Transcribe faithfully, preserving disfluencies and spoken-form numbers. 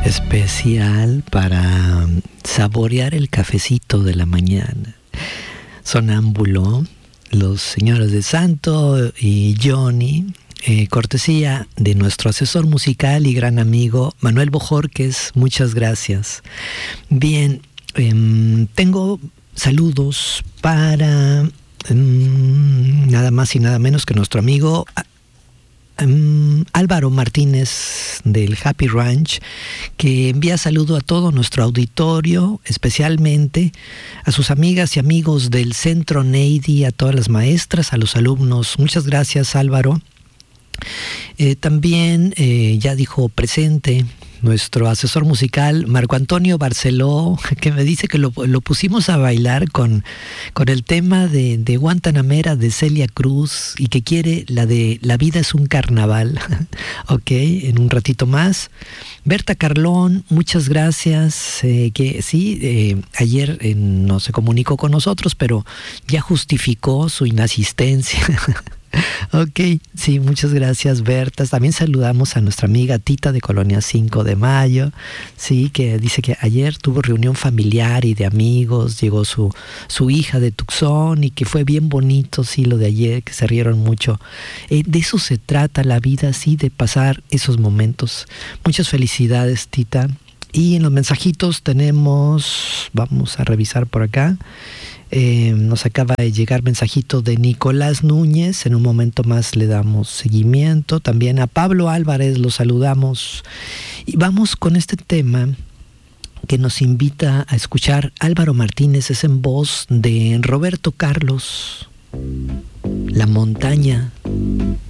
especial para saborear el cafecito de la mañana. Sonámbulo, los señores de Santo y Johnny, eh, cortesía de nuestro asesor musical y gran amigo Manuel Bojorquez. Muchas gracias. Bien, eh, tengo saludos para eh, nada más y nada menos que nuestro amigo Um, Álvaro Martínez del Happy Ranch, que envía saludo a todo nuestro auditorio, especialmente a sus amigas y amigos del Centro Neidy, a todas las maestras, a los alumnos. Muchas gracias, Álvaro. Eh, también eh, ya dijo presente nuestro asesor musical Marco Antonio Barceló, que me dice que lo, lo pusimos a bailar con, con el tema de, de Guantanamera de Celia Cruz y que quiere la de La vida es un carnaval. Ok, en un ratito más. Berta Carlón, muchas gracias. Eh, que sí, eh, ayer eh, no se comunicó con nosotros, pero ya justificó su inasistencia. Ok, sí, muchas gracias, Berta. También saludamos a nuestra amiga Tita de Colonia cinco de mayo, sí, que dice que ayer tuvo reunión familiar y de amigos, llegó su, su hija de Tucson y que fue bien bonito, sí, lo de ayer, que se rieron mucho. Eh, de eso se trata la vida, sí, de pasar esos momentos. Muchas felicidades, Tita. Y en los mensajitos tenemos, vamos a revisar por acá. Eh, nos acaba de llegar mensajito de Nicolás Núñez. En un momento más le damos seguimiento. También a Pablo Álvarez lo saludamos. Y vamos con este tema que nos invita a escuchar Álvaro Martínez. Es en voz de Roberto Carlos. La montaña